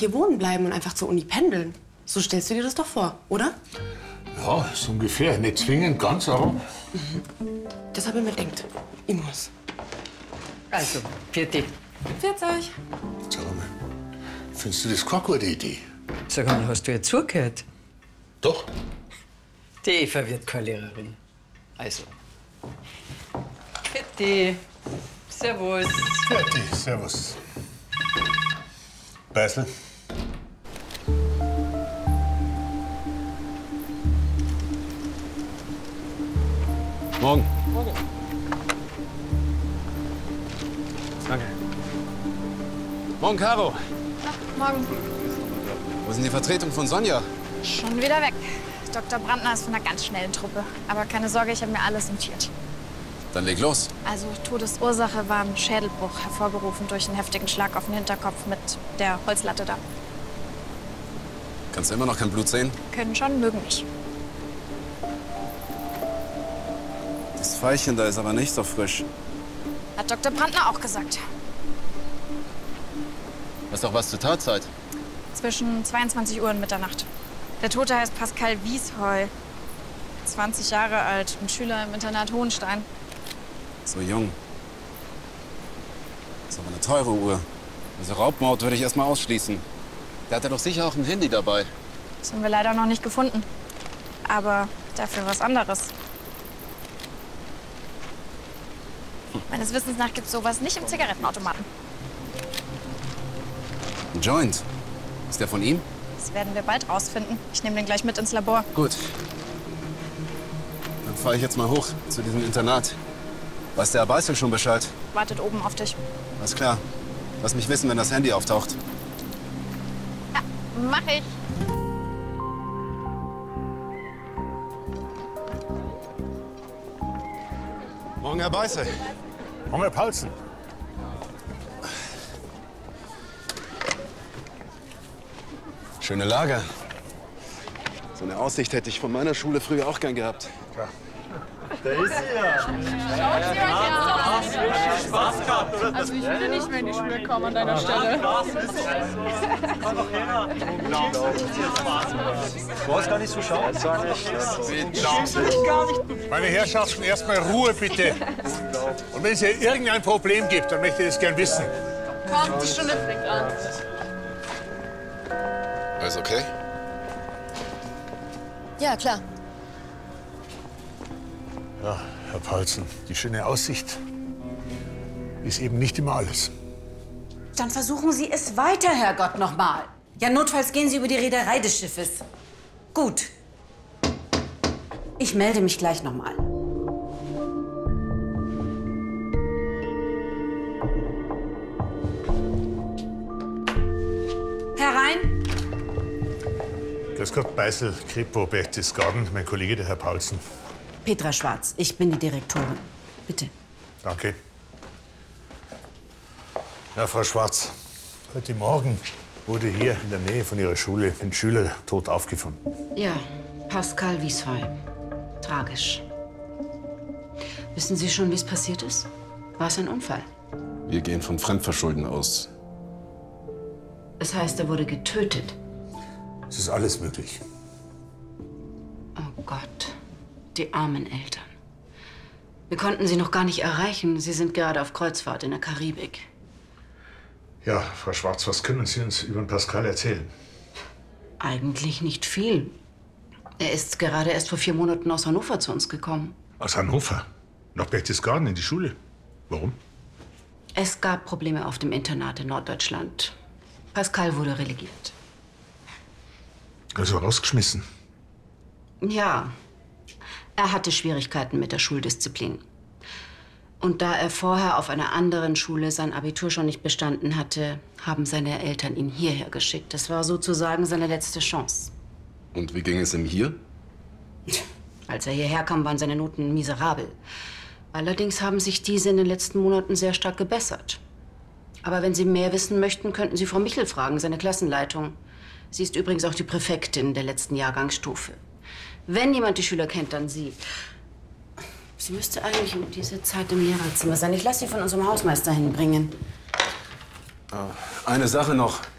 hier wohnen bleiben und einfach zur Uni pendeln. So stellst du dir das doch vor, oder? Ja, so ungefähr. Nicht zwingend ganz, aber... Das habe ich mir gedacht. Ich muss. Also, Pieti. Pfiat euch. Sag mal, findest du das keine gute Idee? Sag mal, hast du ihr zugehört? Doch. Die Eva wird keine Lehrerin. Also. Pieti. Servus. Fertig, servus. Beisel. Morgen. Danke. Morgen, Caro. Morgen. Wo ist denn die Vertretung von Sonja? Schon wieder weg. Dr. Brandner ist von einer ganz schnellen Truppe. Aber keine Sorge, ich habe mir alles notiert. Dann leg los. Also, Todesursache war ein Schädelbruch, hervorgerufen durch einen heftigen Schlag auf den Hinterkopf mit der Holzlatte da. Kannst du immer noch kein Blut sehen? Können schon, mögen nicht. Das Veilchen da ist aber nicht so frisch. Hat Dr. Brandner auch gesagt. Das ist doch was zur Tatzeit. Zwischen 22 Uhr und Mitternacht. Der Tote heißt Pascal Wiesheu. 20 Jahre alt, ein Schüler im Internat Hohenstein. So jung. Das ist aber eine teure Uhr. Also Raubmord würde ich erst mal ausschließen. Der hatte doch sicher auch ein Handy dabei. Das haben wir leider noch nicht gefunden. Aber dafür was anderes. Meines Wissens nach gibt's sowas nicht im Zigarettenautomaten. Ein Joint. Ist der von ihm? Das werden wir bald rausfinden. Ich nehme den gleich mit ins Labor. Gut. Dann fahre ich jetzt mal hoch zu diesem Internat. Weiß der Herr Beißel schon Bescheid? Wartet oben auf dich. Alles klar. Lass mich wissen, wenn das Handy auftaucht. Ja, mach ich. Morgen, Herr Beißel. Morgen, Herr Paulsen. Schöne Lage. So eine Aussicht hätte ich von meiner Schule früher auch gern gehabt. Ja. Da ist sie ja. Also ich würde nicht mehr in die Schule kommen an deiner Stelle. Du brauchst gar nicht so schauen. Meine Herrschaften, erstmal Ruhe, bitte. Und wenn es hier irgendein Problem gibt, dann möchte ich das gern wissen. Komm, die Stunde fängt an. Alles okay? Ja, klar. Ja, Herr Paulsen, die schöne Aussicht ist eben nicht immer alles. Dann versuchen Sie es weiter, Herrgott, noch mal. Ja, notfalls gehen Sie über die Reederei des Schiffes. Gut. Ich melde mich gleich noch mal. Herein. Grüß Gott, Beißel, Kripo, Berchtesgaden, mein Kollege, der Herr Paulsen. Petra Schwarz, ich bin die Direktorin. Bitte. Danke. Ja, Frau Schwarz, heute Morgen wurde hier in der Nähe von Ihrer Schule ein Schüler tot aufgefunden. Ja, Pascal Wiesheu. Tragisch. Wissen Sie schon, wie es passiert ist? War es ein Unfall? Wir gehen von Fremdverschulden aus. Das heißt, er wurde getötet. Es ist alles möglich. Oh Gott, die armen Eltern. Wir konnten sie noch gar nicht erreichen. Sie sind gerade auf Kreuzfahrt in der Karibik. Ja, Frau Schwarz, was können Sie uns über den Pascal erzählen? Eigentlich nicht viel. Er ist gerade erst vor 4 Monaten aus Hannover zu uns gekommen. Aus Hannover? Nach Berchtesgaden in die Schule? Warum? Es gab Probleme auf dem Internat in Norddeutschland. Pascal wurde relegiert. Also rausgeschmissen? Ja, er hatte Schwierigkeiten mit der Schuldisziplin. Und da er vorher auf einer anderen Schule sein Abitur schon nicht bestanden hatte, haben seine Eltern ihn hierher geschickt. Das war sozusagen seine letzte Chance. Und wie ging es ihm hier? Als er hierher kam, waren seine Noten miserabel. Allerdings haben sich diese in den letzten Monaten sehr stark gebessert. Aber wenn Sie mehr wissen möchten, könnten Sie Frau Michel fragen, seine Klassenleitung. Sie ist übrigens auch die Präfektin der letzten Jahrgangsstufe. Wenn jemand die Schüler kennt, dann sie. Sie müsste eigentlich um diese Zeit im Lehrerzimmer sein. Ich lasse sie von unserem Hausmeister hinbringen. Eine Sache noch.